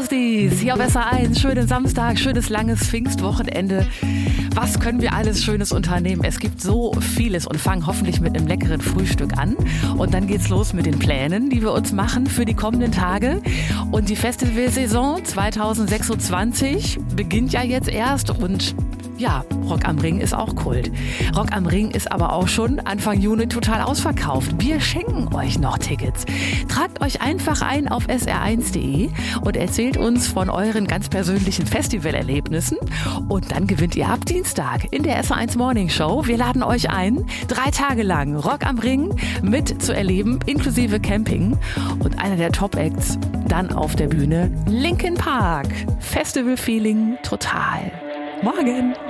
Christis, hier auf SR1. Schönen Samstag, schönes langes Pfingstwochenende. Was können wir alles Schönes unternehmen? Es gibt so vieles und fangen hoffentlich mit einem leckeren Frühstück an. Und dann geht's los mit den Plänen, die wir uns machen für die kommenden Tage. Und die Festivalsaison 2026 beginnt ja jetzt erst und ja, Rock am Ring ist auch Kult. Rock am Ring ist aber auch schon Anfang Juni total ausverkauft. Wir schenken euch noch Tickets. Tragt euch einfach ein auf sr1.de und erzählt uns von euren ganz persönlichen Festivalerlebnissen. Und dann gewinnt ihr ab Dienstag in der SR1 Morning Show. Wir laden euch ein, 3 Tage lang Rock am Ring mit zu erleben, inklusive Camping. Und einer der Top-Acts dann auf der Bühne, Linkin Park. Festival-Feeling total. Morgen!